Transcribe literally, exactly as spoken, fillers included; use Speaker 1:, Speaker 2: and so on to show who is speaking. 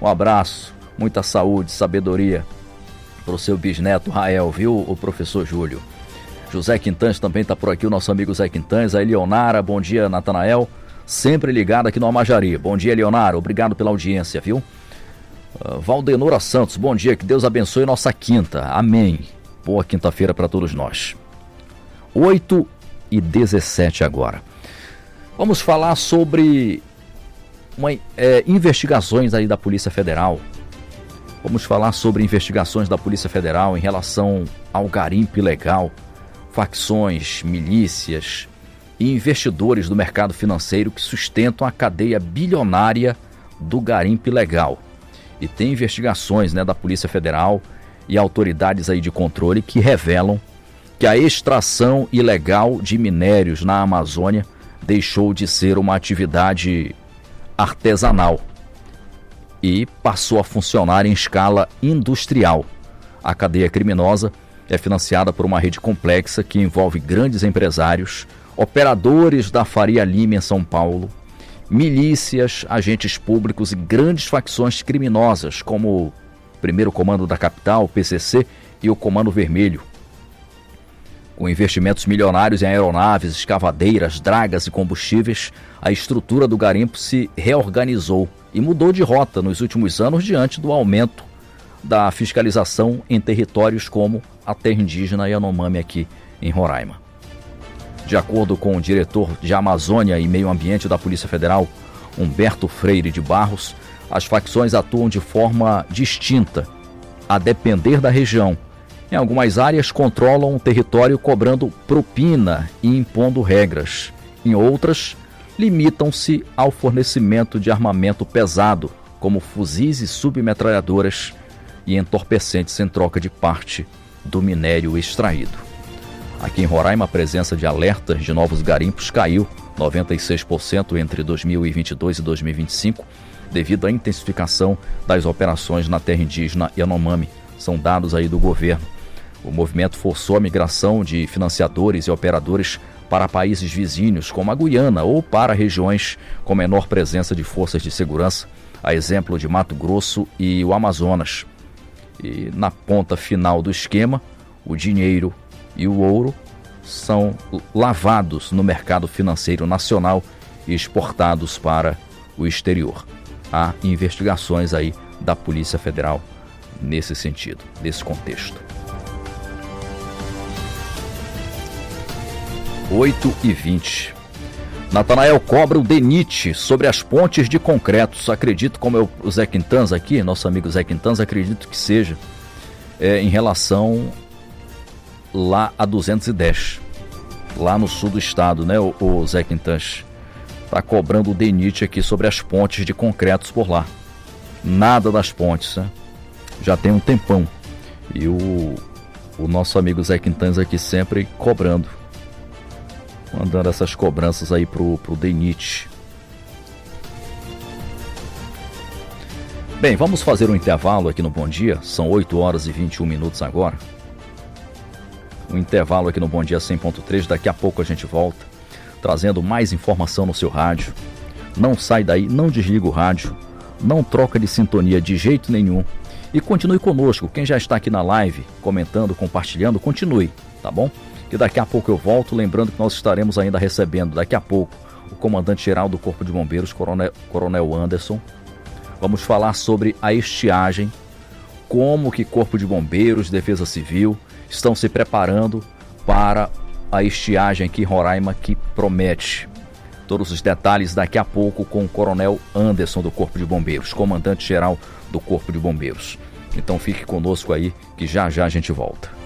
Speaker 1: Um abraço, muita saúde, sabedoria para o seu bisneto Rael, viu, o professor Júlio. José Quintães também está por aqui, o nosso amigo Zé Quintães. A Eleonara, bom dia, Natanael, sempre ligado aqui no Amajari. Bom dia, Eleonara, obrigado pela audiência, viu? Uh, Valdenora Santos, bom dia, que Deus abençoe nossa quinta, amém. Boa quinta-feira para todos nós. oito e dezessete agora. Vamos falar sobre uma, é, investigações aí da Polícia Federal. Vamos falar sobre investigações da Polícia Federal em relação ao garimpo ilegal, facções, milícias e investidores do mercado financeiro que sustentam a cadeia bilionária do garimpo ilegal. E tem investigações, né, da Polícia Federal e autoridades aí de controle que revelam que a extração ilegal de minérios na Amazônia deixou de ser uma atividade artesanal e passou a funcionar em escala industrial. A cadeia criminosa é financiada por uma rede complexa que envolve grandes empresários, operadores da Faria Lima em São Paulo, milícias, agentes públicos e grandes facções criminosas, como o Primeiro Comando da Capital, o P C C, e o Comando Vermelho. Com investimentos milionários em aeronaves, escavadeiras, dragas e combustíveis, a estrutura do garimpo se reorganizou e mudou de rota nos últimos anos diante do aumento da fiscalização em territórios como a terra indígena Yanomami aqui em Roraima. De acordo com o diretor de Amazônia e Meio Ambiente da Polícia Federal, Humberto Freire de Barros, as facções atuam de forma distinta, a depender da região. Em algumas áreas controlam o território cobrando propina e impondo regras. Em outras, limitam-se ao fornecimento de armamento pesado, como fuzis e submetralhadoras, e entorpecentes em troca de parte do minério extraído. Aqui em Roraima, a presença de alertas de novos garimpos caiu noventa e seis por cento entre dois mil e vinte e dois e dois mil e vinte e cinco, devido à intensificação das operações na terra indígena Yanomami. São dados aí do governo. O movimento forçou a migração de financiadores e operadores para países vizinhos, como a Guiana, ou para regiões com menor presença de forças de segurança, a exemplo de Mato Grosso e o Amazonas. E na ponta final do esquema, o dinheiro e o ouro são lavados no mercado financeiro nacional e exportados para o exterior. Há investigações aí da Polícia Federal nesse sentido, nesse contexto. oito e vinte. Natanael cobra o D N I T sobre as pontes de concretos. Acredito, como eu, o Zé Quintãs aqui, nosso amigo Zé Quintãs, acredito que seja é, em relação lá a duzentos e dez, lá no sul do estado, né, o, o Zé Quintãs está cobrando o D N I T aqui sobre as pontes de concretos por lá. Nada das pontes, né? Já tem um tempão. E o, o nosso amigo Zé Quintãs aqui sempre cobrando, mandando essas cobranças aí pro, pro D N I T. Bem, vamos fazer um intervalo aqui no Bom Dia. São oito horas e vinte e um minutos agora. Um intervalo aqui no Bom Dia cem ponto três. Daqui a pouco a gente volta, trazendo mais informação no seu rádio. Não sai daí, não desliga o rádio, não troca de sintonia de jeito nenhum. E continue conosco. Quem já está aqui na live, comentando, compartilhando, continue, tá bom? Que daqui a pouco eu volto, lembrando que nós estaremos ainda recebendo daqui a pouco o comandante-geral do Corpo de Bombeiros, Coronel, Coronel Anderson. Vamos falar sobre a estiagem, como que Corpo de Bombeiros, Defesa Civil estão se preparando para a estiagem aqui em Roraima, que promete. Todos os detalhes daqui a pouco com o Coronel Anderson do Corpo de Bombeiros, comandante-geral do Corpo de Bombeiros. Então fique conosco aí que já já a gente volta.